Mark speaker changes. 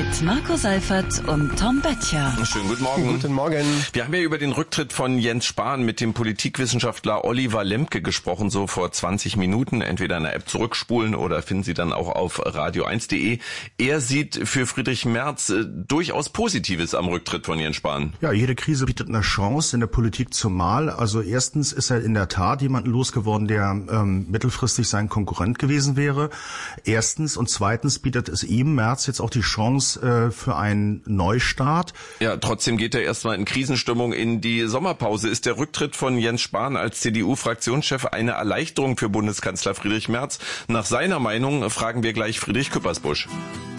Speaker 1: mit Marco Seifert und Tom Böttcher.
Speaker 2: Schönen guten Morgen.
Speaker 3: Guten Morgen.
Speaker 2: Wir haben ja über den Rücktritt von Jens Spahn mit dem Politikwissenschaftler Oliver Lemke gesprochen, so vor 20 Minuten. Entweder in der App zurückspulen oder finden Sie dann auch auf radio1.de. Er sieht für Friedrich Merz durchaus Positives am Rücktritt von Jens Spahn.
Speaker 3: Ja, jede Krise bietet eine Chance in der Politik zumal. Also erstens ist er in der Tat jemanden losgeworden, der mittelfristig sein Konkurrent gewesen wäre. Erstens und zweitens bietet es ihm, Merz, jetzt auch die Chance für einen Neustart.
Speaker 2: Ja, trotzdem geht er erstmal in Krisenstimmung in die Sommerpause. Ist der Rücktritt von Jens Spahn als CDU-Fraktionschef eine Erleichterung für Bundeskanzler Friedrich Merz? Nach seiner Meinung fragen wir gleich Friedrich Küppersbusch.